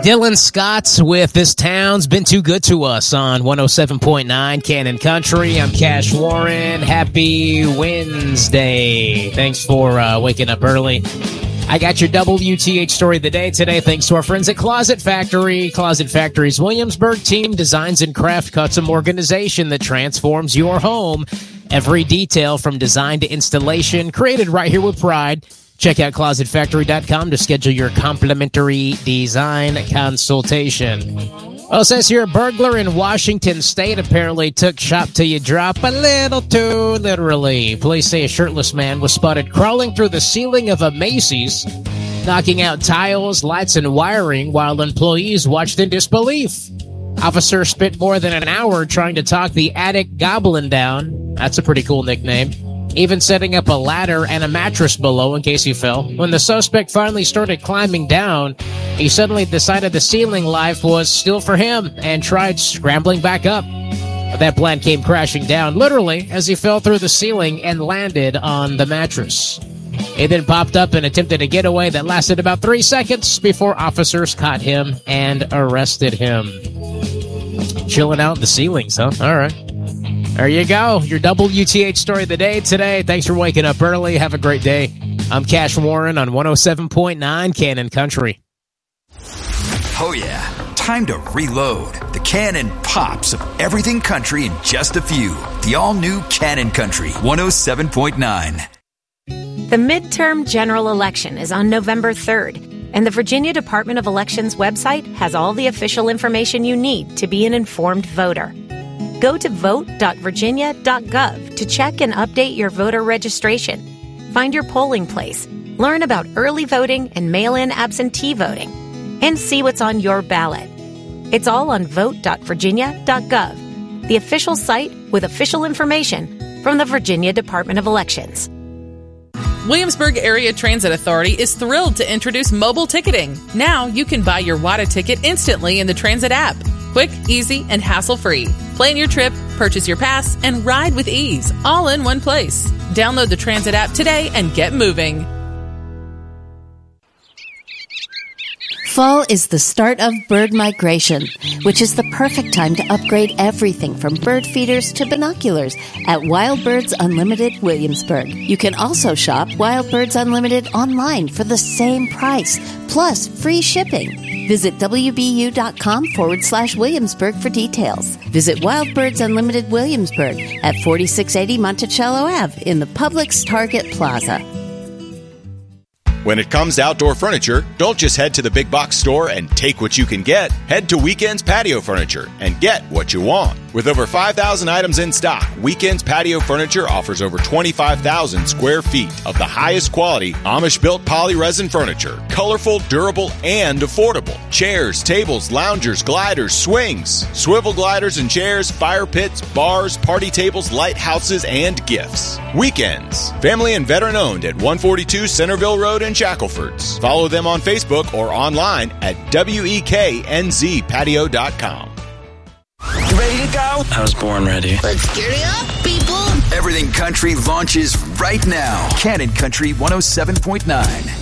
Dylan Scott with This Town's Been Too Good to Us on 107.9 Cannon Country. I'm Cash Warren. Happy Wednesday. Thanks for waking up early. I got your WTH story of the day today thanks to our friends at Closet Factory. Closet Factory's Williamsburg team designs and craft custom organization that transforms your home. Every detail from design to installation created right here with pride. Check out closetfactory.com to schedule your complimentary design consultation. Well, it says here, a burglar in Washington State apparently took shop till you drop a little too literally. Police say a shirtless man was spotted crawling through the ceiling of a Macy's, knocking out tiles, lights, and wiring while employees watched in disbelief. Officers spent more than an hour trying to talk the attic goblin down. That's a pretty cool nickname. Even setting up a ladder and a mattress below in case he fell. When the suspect finally started climbing down, he suddenly decided the ceiling life was still for him and tried scrambling back up. But that plan came crashing down, literally, as he fell through the ceiling and landed on the mattress. He then popped up and attempted a getaway that lasted about 3 seconds before officers caught him and arrested him. Chilling out in the ceilings, huh? All right. There you go. Your WTH story of the day today. Thanks for waking up early. Have a great day. I'm Cash Warren on 107.9 Cannon Country. Oh, yeah. Time to reload. The Cannon pops of everything country in just a few. The all-new Cannon Country 107.9. The midterm general election is on November 3rd, and the Virginia Department of Elections website has all the official information you need to be an informed voter. Go to vote.virginia.gov to check and update your voter registration. Find your polling place, learn about early voting and mail-in absentee voting, and see what's on your ballot. It's all on vote.virginia.gov, the official site with official information from the Virginia Department of Elections. Williamsburg Area Transit Authority is thrilled to introduce mobile ticketing. Now you can buy your WATA ticket instantly in the Transit app. Quick, easy, and hassle-free. Plan your trip, purchase your pass, and ride with ease, all in one place. Download the Transit app today and get moving. Fall is the start of bird migration, which is the perfect time to upgrade everything from bird feeders to binoculars at Wild Birds Unlimited Williamsburg. You can also shop Wild Birds Unlimited online for the same price, plus free shipping. Visit WBU.com/Williamsburg for details. Visit Wild Birds Unlimited Williamsburg at 4680 Monticello Ave in the Publix Target Plaza. When it comes to outdoor furniture, don't just head to the big box store and take what you can get. Head to Weekends Patio Furniture and get what you want. With over 5,000 items in stock, Weekends Patio Furniture offers over 25,000 square feet of the highest quality Amish-built polyresin furniture. Colorful, durable, and affordable. Chairs, tables, loungers, gliders, swings, swivel gliders and chairs, fire pits, bars, party tables, lighthouses, and gifts. Weekends. Family and veteran owned at 142 Centerville Road in Shacklefords. Follow them on Facebook or online at WEKNZpatio.com. You ready to go? I was born ready. Let's get it up, people. Everything Country launches right now. Cannon Country 107.9.